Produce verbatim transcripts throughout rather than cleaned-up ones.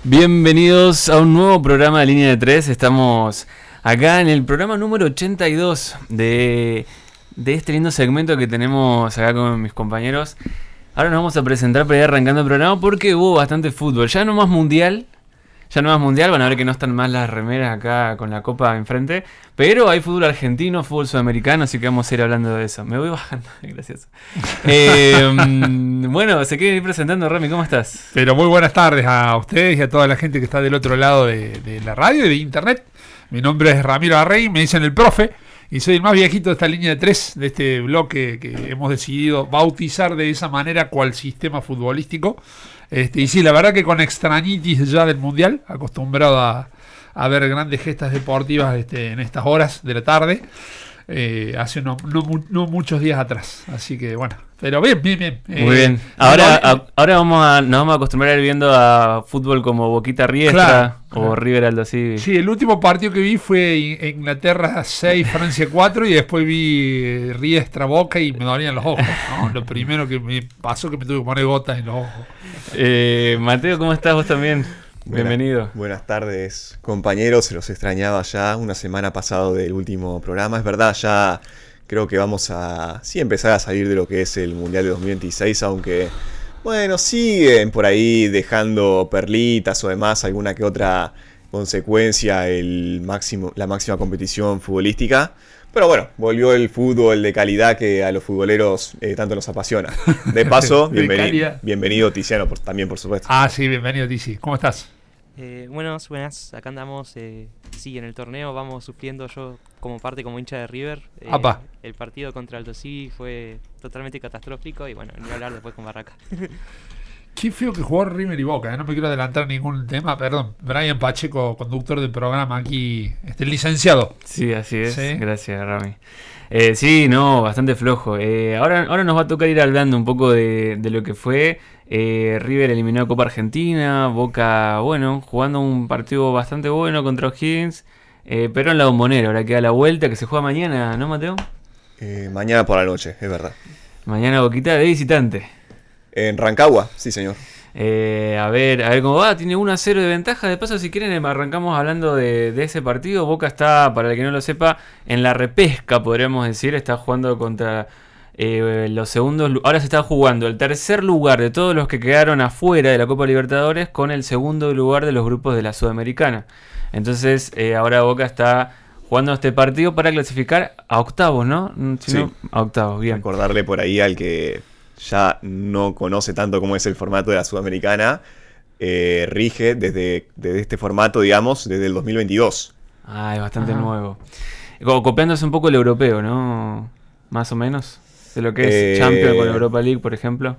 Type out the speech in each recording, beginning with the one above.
Bienvenidos a un nuevo programa de Línea de Tres. Estamos acá en el programa número ochenta y dos de, de este lindo segmento que tenemos acá con mis compañeros. Ahora nos vamos a presentar para ir arrancando el programa porque hubo bastante fútbol. Ya no más mundial, ya no más mundial, van a ver que no están más las remeras acá con la copa enfrente. Pero hay fútbol argentino, fútbol sudamericano, así que vamos a ir hablando de eso. Me voy bajando, gracias. Eh, bueno, se quieren ir presentando, Rami, ¿cómo estás? Pero muy buenas tardes a ustedes y a toda la gente que está del otro lado de, de la radio y de internet. Mi nombre es Ramiro Arrey, me dicen el profe, y soy el más viejito de esta línea de tres, de este bloque que hemos decidido bautizar de esa manera cual sistema futbolístico. Este, y sí, la verdad que con extrañitis ya del Mundial, acostumbrado a, a ver grandes gestas deportivas este, en estas horas de la tarde, eh, hace no, no, no muchos días atrás. Así que bueno, pero bien, bien, bien. Muy eh, bien. Ahora, a, ahora vamos a, nos vamos a acostumbrar a ir viendo a fútbol como Boquita Riestra, claro, o claro. River Aldo Civi. Sí, el último partido que vi fue Inglaterra seis, Francia cuatro, y después vi Riestra Boca y me dolían los ojos, ¿no? Lo primero que me pasó que me tuve que poner gotas en los ojos. Eh, Mateo, ¿cómo estás vos también? Buenas, Bienvenido. Buenas tardes, compañeros. Se los extrañaba ya una semana pasado del último programa. Es verdad, ya creo que vamos a sí empezar a salir de lo que es el Mundial de dos mil veintiséis, aunque, bueno, siguen por ahí dejando perlitas o demás, alguna que otra consecuencia el máximo, la máxima competición futbolística. Pero bueno, volvió el fútbol de calidad que a los futboleros eh, tanto nos apasiona. De paso, De bienveni- calidad. bienvenido Tiziano por, también, por supuesto. Ah, sí, bienvenido, Tizi. ¿Cómo estás? Eh, buenas, buenas. Acá andamos, eh, sí, en el torneo vamos sufriendo yo como parte, como hincha de River. Eh, Apa. El partido contra Aldo Civi fue totalmente catastrófico y bueno, ni hablar después con Barraca. Qué feo que jugó River y Boca, ¿eh? No me quiero adelantar ningún tema, perdón. Brian Pacheco, conductor del programa aquí, este licenciado. Sí, así es. Sí. Gracias, Rami. Eh, sí, no, bastante flojo. Eh, ahora, ahora nos va a tocar ir hablando un poco de, de lo que fue. Eh, River eliminó a Copa Argentina, Boca, bueno, jugando un partido bastante bueno contra O'Higgins, eh, pero en la Bombonera. Ahora queda la vuelta que se juega mañana, ¿no, Mateo? Eh, mañana por la noche, es verdad. Mañana Boquita de visitante. En Rancagua, sí señor. Eh, a ver, a ver cómo va, tiene uno a cero de ventaja. De paso, si quieren, arrancamos hablando de, de ese partido. Boca está, para el que no lo sepa, en la repesca, podríamos decir. Está jugando contra eh, los segundos. Ahora se está jugando el tercer lugar de todos los que quedaron afuera de la Copa Libertadores con el segundo lugar de los grupos de la Sudamericana. Entonces, eh, ahora Boca está jugando este partido para clasificar a octavos, ¿no? Si Sí. no, a octavos, bien. Recordarle por ahí al que ya no conoce tanto cómo es el formato de la Sudamericana, eh, rige desde, desde este formato, digamos, desde el dos mil veintidós. Ah, es bastante Ajá. nuevo. Como copiándose un poco el europeo, ¿no? Más o menos. De lo que es Eh, Champions con Europa League, por ejemplo.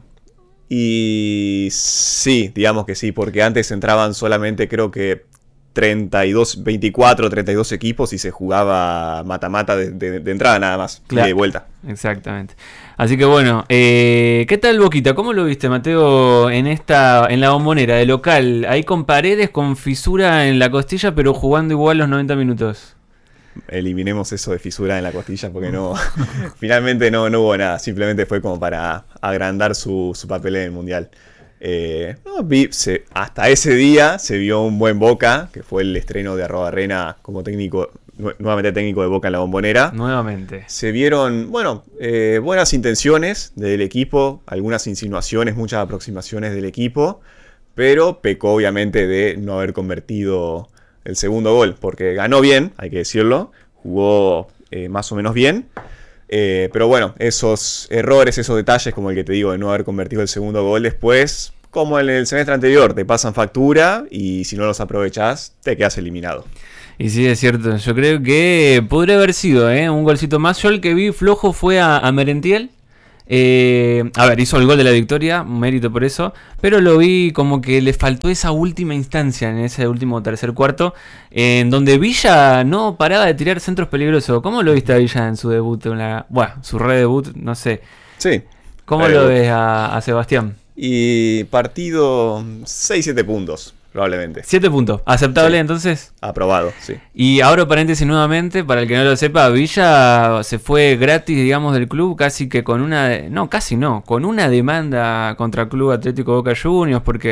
Y sí, digamos que sí, porque antes entraban solamente creo que treinta y dos, veinticuatro, treinta y dos equipos y se jugaba mata-mata de, de, de entrada nada más, Claro. y de vuelta. Exactamente. Así que bueno, eh, ¿qué tal Boquita? ¿Cómo lo viste, Mateo, en esta, en la Bombonera de local? Ahí con Paredes, con fisura en la costilla, pero jugando igual los noventa minutos. Eliminemos eso de fisura en la costilla porque no, finalmente no, no hubo nada, simplemente fue como para agrandar su, su papel en el Mundial. Eh, no, vi, se, hasta ese día se vio un buen Boca, que fue el estreno de Arrobarrena como técnico, nu- nuevamente técnico de Boca en la Bombonera. Nuevamente. Se vieron, bueno, eh, buenas intenciones del equipo, algunas insinuaciones, muchas aproximaciones del equipo, pero pecó obviamente de no haber convertido el segundo gol, porque ganó bien, hay que decirlo, jugó eh, más o menos bien. Eh, pero bueno, esos errores, esos detalles como el que te digo de no haber convertido el segundo gol después, como en el semestre anterior, te pasan factura y si no los aprovechás, te quedas eliminado. Y sí, es cierto. Yo creo que podría haber sido ¿eh? un golcito más. Yo el que vi flojo fue a, a Merentiel. Eh, a ver, hizo el gol de la victoria, un mérito por eso, pero lo vi como que le faltó esa última instancia en ese último tercer cuarto, en donde Villa no paraba de tirar centros peligrosos. ¿Cómo lo viste a Villa en su debut? En la, bueno, su redebut, no sé. Sí. ¿Cómo Pero- lo ves a, a Sebastián? Y partido seis siete puntos, probablemente. Siete puntos. ¿Aceptable Sí. entonces? Aprobado, sí. Y ahora paréntesis nuevamente, para el que no lo sepa, Villa se fue gratis, digamos, del club, casi que con una, no, casi no, con una demanda contra el Club Atlético Boca Juniors, porque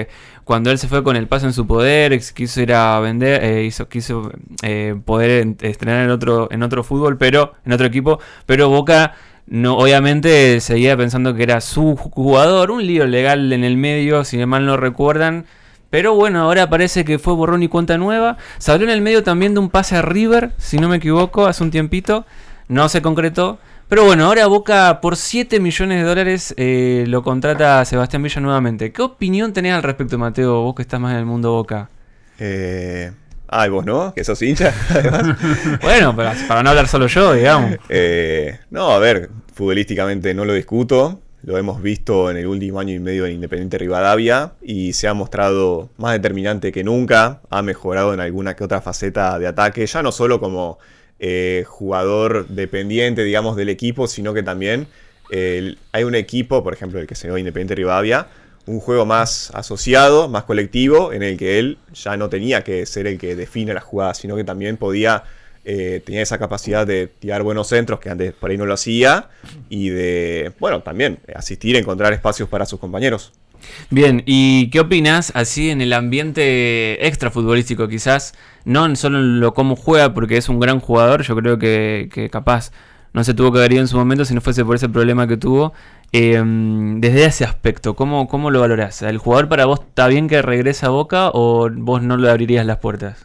cuando él se fue con el paso en su poder, ex- quiso ir a vender, eh, hizo, quiso eh, poder en- estrenar en otro, en otro fútbol, pero en otro equipo, pero Boca no, obviamente seguía pensando que era su jugador, un lío legal en el medio, si mal no recuerdan. Pero bueno, ahora parece que fue borrón y cuenta nueva. Se habló en el medio también de un pase a River, si no me equivoco, hace un tiempito. No se concretó. Pero bueno, ahora Boca por siete millones de dólares eh, lo contrata a Sebastián Villa nuevamente. ¿Qué opinión tenés al respecto, Mateo? Vos que estás más en el mundo Boca. Eh, ah, y vos no, que sos hincha, además. Bueno, para, para no hablar solo yo, digamos. Eh, no, a ver, futbolísticamente no lo discuto. Lo hemos visto en el último año y medio en Independiente Rivadavia y se ha mostrado más determinante que nunca. Ha mejorado en alguna que otra faceta de ataque, ya no solo como eh, jugador dependiente, digamos, del equipo, sino que también eh, hay un equipo, por ejemplo, el que se dio Independiente Rivadavia, un juego más asociado, más colectivo, en el que él ya no tenía que ser el que define las jugadas, sino que también podía... Eh, tenía esa capacidad de tirar buenos centros que antes por ahí no lo hacía y de, bueno, también asistir, encontrar espacios para sus compañeros. Bien, ¿y qué opinas así en el ambiente extra futbolístico quizás? No en solo en lo cómo juega, porque es un gran jugador, yo creo que, que capaz no se tuvo que haber ido en su momento si no fuese por ese problema que tuvo. Eh, desde ese aspecto, ¿cómo, ¿cómo lo valorás? ¿El jugador para vos está bien que regrese a Boca o vos no le abrirías las puertas?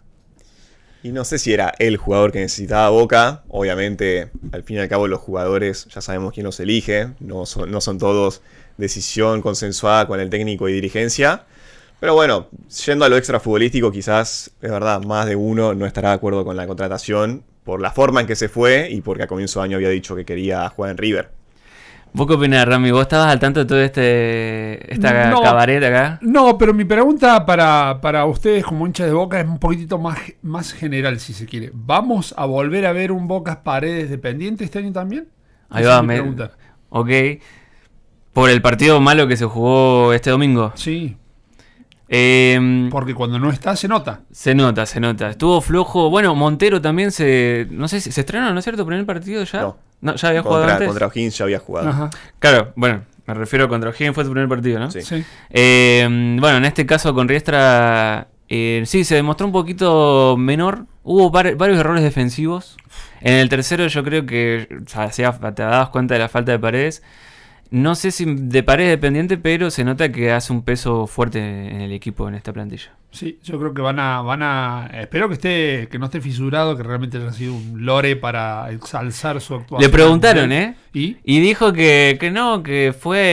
Y no sé si era el jugador que necesitaba Boca. Obviamente, al fin y al cabo, los jugadores ya sabemos quién los elige. No son, no son todos decisión consensuada con el técnico y dirigencia. Pero bueno, yendo a lo extra futbolístico, quizás, es verdad, más de uno no estará de acuerdo con la contratación por la forma en que se fue y porque a comienzo de año había dicho que quería jugar en River. ¿Vos qué opinás, Rami? ¿Vos estabas al tanto de todo este esta No. cabaret acá? No, pero mi pregunta para, para ustedes como hinchas de Boca es un poquitito más, más general, si se quiere. ¿Vamos a volver a ver un Boca Paredes dependiente este año también? Ahí Esa va, es mi me- pregunta. Ok. Por el partido malo que se jugó este domingo. Sí, Eh, porque cuando no está se nota. se nota, se nota. Estuvo flojo. Bueno, Montero también se... No sé si se estrenó, ¿no es cierto? ¿Primer partido ya? No. ¿Ya había jugado Contra, antes? contra O'Higgins ya había jugado. Ajá. Claro, bueno, me refiero contra O'Higgins, fue su primer partido, ¿no? Sí. Sí. Eh, bueno, en este caso con Riestra, eh, sí, se demostró un poquito menor. Hubo var- varios errores defensivos. En el tercero yo creo que o sea, hacía- te dabas cuenta de la falta de Paredes. No sé si de Paredes dependiente, pero se nota que hace un peso fuerte en el equipo, en esta plantilla. Sí, yo creo que van a, van a, espero que esté, que no esté fisurado, que realmente haya sido un lore para exalzar su actuación. Le preguntaron, ¿eh? ¿Y? Y dijo que, que no, que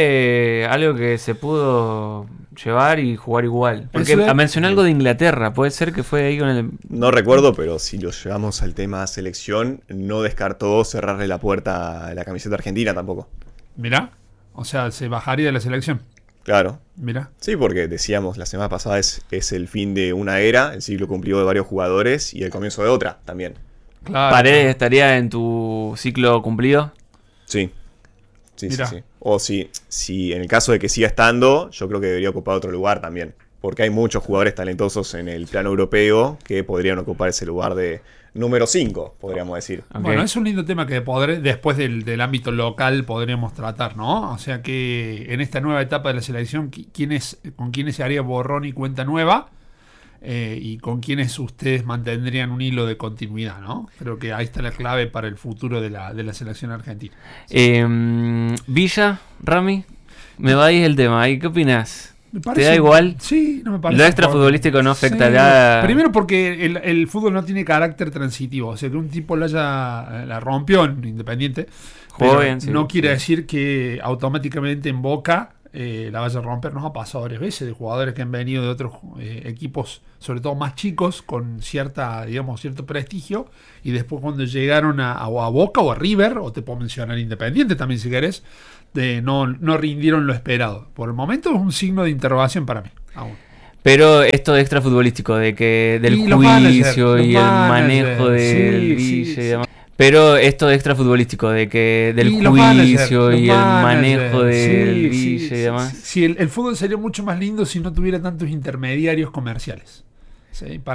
fue algo que se pudo llevar y jugar igual. Porque Eso es- mencionó algo de Inglaterra, puede ser que fue ahí con el... No recuerdo, pero si lo llevamos al tema selección, no descartó cerrarle la puerta a la camiseta argentina tampoco. Mirá, o sea, se bajaría de la selección. Claro. Mirá. Sí, porque decíamos la semana pasada es, es el fin de una era, el ciclo cumplido de varios jugadores y el comienzo de otra también. Claro. ¿Paredes estaría en tu ciclo cumplido? Sí. Sí, Mirá. sí, sí. O si, si en el caso de que siga estando, yo creo que debería ocupar otro lugar también. Porque hay muchos jugadores talentosos en el plano europeo que podrían ocupar ese lugar de número cinco, podríamos decir. Ok. Bueno, es un lindo tema que podré, después del, del ámbito local podríamos tratar, ¿no? O sea que en esta nueva etapa de la selección, qui- ¿quiénes, ¿con quiénes se haría borrón y cuenta nueva? Eh, y con quiénes ustedes mantendrían un hilo de continuidad, ¿no? Creo que ahí está la clave para el futuro de la, de la selección argentina. Eh, Villa, Rami, me va ahí el tema. ¿Y qué opinas? Me ¿Te da igual? Sí, no me parece. Lo extra por- futbolístico no Sí. afectará. Primero porque el, el fútbol no tiene carácter transitivo. O sea, que un tipo la haya la rompió en Independiente. Jugó pero bien, sí. no quiere Sí. decir que automáticamente en Boca eh, la vaya a romper. Nos ha pasado varias veces de jugadores que han venido de otros eh, equipos, sobre todo más chicos, con cierta, digamos, cierto prestigio. Y después cuando llegaron a, a, a Boca o a River, o te puedo mencionar Independiente también si querés, de no, no rindieron lo esperado. Por el momento es un signo de interrogación para mí. Aún. Pero esto de extra futbolístico, de que del Y los juicio managers, y los el managers, manejo del sí, Villa sí, y sí. demás. Pero esto de extra futbolístico, de que del Y los juicio managers, y los el managers, manejo del sí, Villa sí, y sí, demás. sí, sí, el, el fútbol sería mucho más lindo si no tuviera tantos intermediarios comerciales. Sí, para